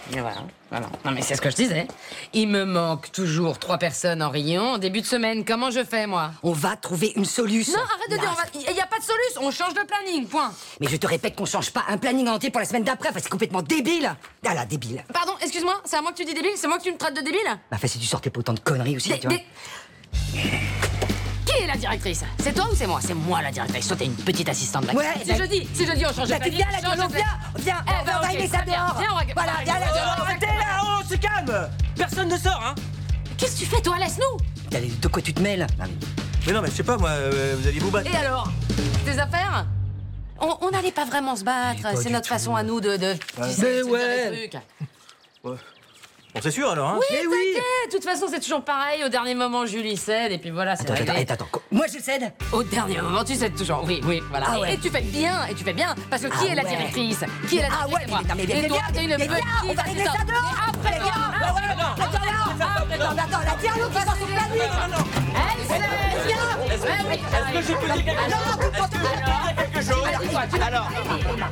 Et voilà. Non, mais c'est ce que je disais. Il me manque toujours 3 personnes en rayon en début de semaine. Comment je fais, moi? On va trouver une solution. Non, arrête de dire, il n'y a pas de solution. On change de planning, point. Mais je te répète qu'on change pas un planning entier pour la semaine d'après, c'est complètement débile. Ah là, débile. Pardon, excuse-moi, c'est à moi que tu dis débile? C'est moi que tu me traites de débile? Bah, si tu sortais pas autant de conneries aussi, tu vois. Qui est la directrice? C'est toi ou c'est moi? C'est moi la directrice. Toi, t'es une petite assistante de la Ouais, C'est jeudi, on change de Bah, tu planning. viens, la gueule, viens, Eh ben, on va ok, régler ça viens, dehors. viens, on va- Voilà, viens, là, dehors. Arrêtez là, oh, c'est calme. Personne ne sort, hein. Qu'est-ce que tu fais, toi? Laisse-nous! De quoi tu te mêles? Mais non, mais je sais pas, moi, vous alliez vous battre. Et alors? Tes affaires? On n'allait pas vraiment se battre. pas C'est du notre tout. façon à nous de tu sais, Mais se dire ouais. des trucs. Ouais. Bon, c'est sûr alors, hein. Oui, t'inquiète. De toute façon, c'est toujours pareil. Au dernier moment, Julie cède et puis voilà, c'est réglé. Attends. Moi, je cède. Au dernier moment, tu cèdes toujours. Oui, voilà. Ah ouais. Et tu fais bien, parce que qui Ah est la ouais. directrice? Qui est la Ah directrice? ouais, mais Et viens, toi, t'es une viens, petite on va régler ça assistante. dehors. Mais après, Viens, viens. Attends, la dialogue qui sort son planning. Elle sait. Est-ce que je peux dire quelque chose? Alors, Est-ce que je peux dire quelque chose? Alors.